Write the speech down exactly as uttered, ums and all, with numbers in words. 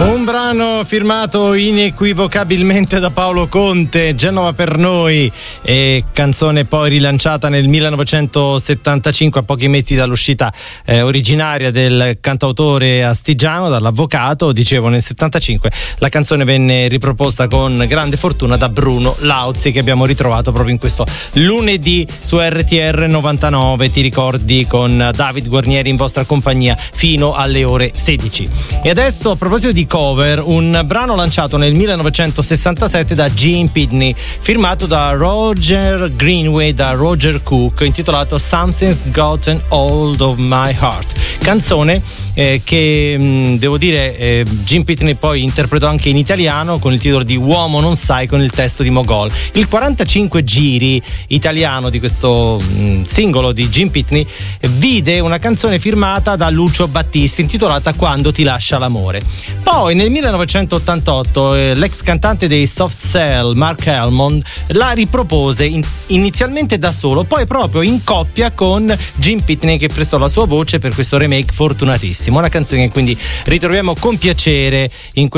Un brano firmato inequivocabilmente da Paolo Conte, Genova per noi, e canzone poi rilanciata nel millenovecentosettantacinque, a pochi mesi dall'uscita eh, originaria del cantautore astigiano, dall'Avvocato. Dicevo, nel settantacinque la canzone venne riproposta con grande fortuna da Bruno Lauzi, che abbiamo ritrovato proprio in questo lunedì su R T R novantanove, ti ricordi, con David Guarnieri in vostra compagnia fino alle ore sedici. E adesso, a proposito di cover, un brano lanciato nel millenovecentosessantasette da Gene Pitney, firmato da Roger Greenway, da Roger Cook, intitolato Something's Gotten Hold of My Heart, canzone eh, che mh, devo dire eh, Gene Pitney poi interpretò anche in italiano con il titolo di Uomo non sai, con il testo di Mogol. Il quarantacinque giri italiano di questo mh, singolo di Gene Pitney vide una canzone firmata da Lucio Battisti intitolata Quando ti lascia l'amore. Poi nel millenovecentottantotto eh, l'ex cantante dei Soft Cell, Mark Almond, la ripropose in, inizialmente da solo, poi proprio in coppia con Gene Pitney, che prestò la sua voce per questo remake fortunatissimo. Una canzone che quindi ritroviamo con piacere in